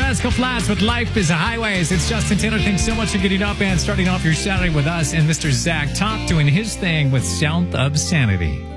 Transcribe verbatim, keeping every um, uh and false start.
Rascal Flats with Life is a Highways. It's Justin Taylor. Thanks so much for getting up and starting off your Saturday with us, and Mister Zach Top doing his thing with Sound of Sanity.